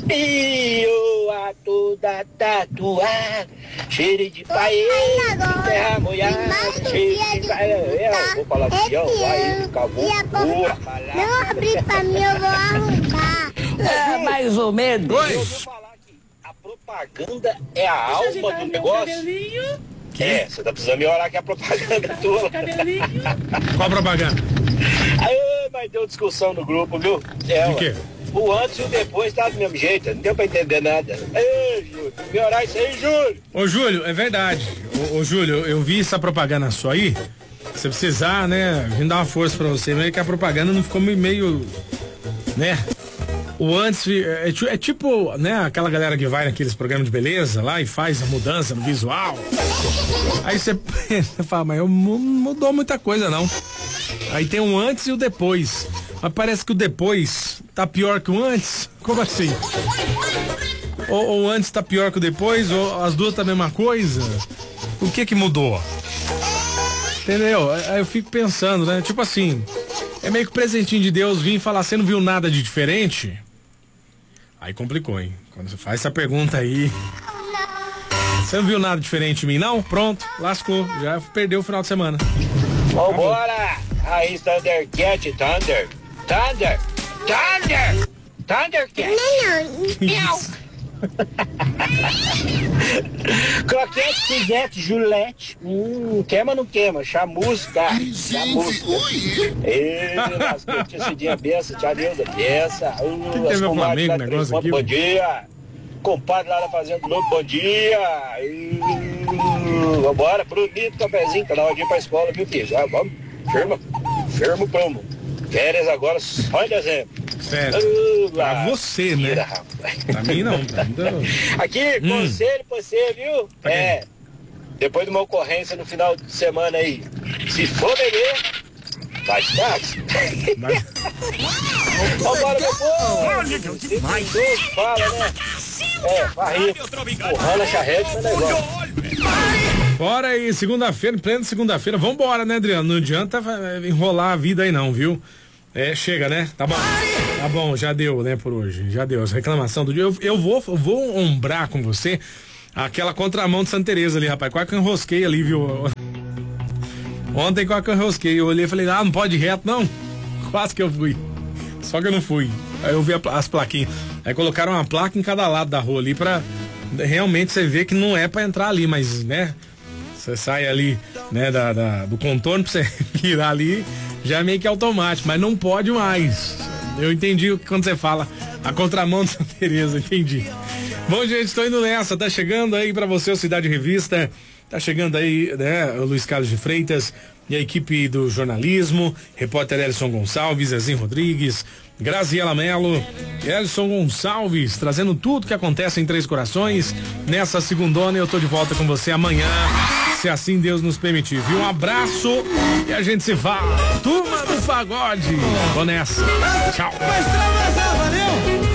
E o ato da tatuada, cheiro de paella, terra molhada, cheiro de paella. Vou falar assim, ó, vai, acabou. Não abrir pra mim, eu vou arrumar. É, mais ou menos. Eu ouvi falar que a propaganda é a alma do negócio. É, você tá precisando melhorar que a propaganda tua. Qual a propaganda? Aí, mas deu discussão no grupo, viu? De quê? O antes e o depois tá do mesmo jeito, não deu pra entender nada. Ei, Júlio, melhorar isso aí, Júlio. Ô, Júlio, é verdade. Ô, Júlio, eu vi essa propaganda sua aí. Se precisar, né, a gente dá uma força pra você, meio que a propaganda não ficou meio, né? O antes é tipo, né, aquela galera que vai naqueles programas de beleza lá e faz a mudança no visual. Aí você fala, mas mudou muita coisa não. Aí tem um antes e o depois. Mas parece que o depois tá pior que o antes. Como assim? Ou o antes tá pior que o depois, ou as duas tá a mesma coisa. O que mudou? Entendeu? Aí eu fico pensando, né? Tipo assim, é meio que presentinho de Deus vir e falar, você não viu nada de diferente? Aí complicou, hein? Quando você faz essa pergunta aí, você não viu nada diferente de mim, não? Pronto, lascou, já perdeu o final de semana. Vambora! Aí, Thundercat, Thundercat! Não. Croquete, Suzette, Julete. Queima ou não queima? Chamusca. Ei, lascou, tia Cidinha, benção, tia Neuza, benção. Teve o Flamengo, negócio aqui. Bom dia. Compadre lá na Fazenda do Novo, bom dia. Vambora, Brunito, cafezinho, tá na hora de ir pra escola, viu, filho? Já, vamos, firma o promo. Férias agora só em dezembro. Sério. Pra você, né? Pra mim não. Aqui, conselho pra você, viu? Depois de uma ocorrência no final de semana aí, se for beber, vai de táxi. Vambora, meu povo. Olha, que demais. Fala, né? Barriga, porrando a charrete, mas não é igual. Bora aí, segunda-feira, plena segunda-feira. Vambora, né, Adriano? Não adianta enrolar a vida aí não, viu? Chega, né? Tá bom, já deu, né, por hoje. Já deu. Essa reclamação do dia. Eu vou ombrar com você aquela contramão de Santa Teresa ali, rapaz. Quase que eu enrosquei ali, viu? Ontem quase que eu enrosquei. Eu olhei e falei, não pode ir reto, não. Quase que eu fui. Só que eu não fui. Aí eu vi as plaquinhas. Aí colocaram uma placa em cada lado da rua ali pra realmente você ver que não é pra entrar ali, mas, né? Você sai ali, né, do contorno pra você virar ali, já é meio que automático, mas não pode mais. Eu entendi quando você fala a contramão de Santa Teresa, entendi. Bom, gente, tô indo nessa, tá chegando aí pra você o Cidade Revista, tá chegando aí, né, o Luiz Carlos de Freitas e a equipe do jornalismo, repórter Elson Gonçalves, Zezinho Rodrigues, Graziela Mello, Elson Gonçalves, trazendo tudo que acontece em Três Corações. Nessa segundona eu tô de volta com você amanhã, se assim Deus nos permitir, viu? Um abraço e a gente se fala. Turma do Pagode. Vou nessa. Tchau. Valeu!